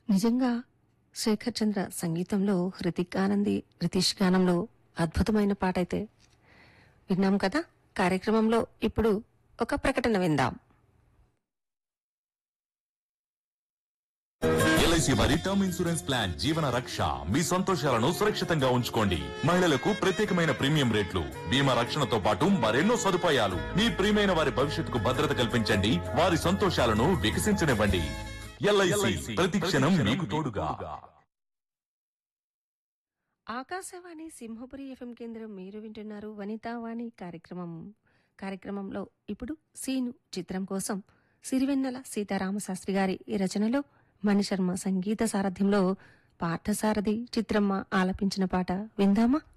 నిజంగా శేఖర్ చంద్ర సంగీతంలో హృతిక్ ఆనంది రితీష్ గానంలో అద్భుతమైన పాట అయితే విన్నాం కదా. కార్యక్రమంలో ఇప్పుడు ఒక ప్రకటన విందాం. ఎల్ఐసి వారి టర్మ్ ఇన్సూరెన్స్ ప్లాన్ జీవన రక్ష మీ సంతోషాలను సురక్షితంగా ఉంచుకోండి. మహిళలకు ప్రత్యేకమైన ప్రీమియం రేట్లు, బీమా రక్షణతో పాటు మరెన్నో సదుపాయాలు. మీ ప్రియమైన వారి భవిష్యత్తుకు భద్రత కల్పించండి, వారి సంతోషాలను వికసించనివ్వండి. ఎల్ఐసి ప్రతి క్షణం మీకు తోడుగా. ఆకాశవాణి సింహపురి ఎఫ్ఎం కేంద్రం, మీరు వింటున్నారు వనితావాణి కార్యక్రమంలో ఇప్పుడు సీను చిత్రం కోసం సిరివెన్నెల సీతారామశాస్త్రి గారి ఈ రచనలో మణిశర్మ సంగీత సారథ్యంలో పార్థసారథి చిత్రమ్మ ఆలపించిన పాట విందామా.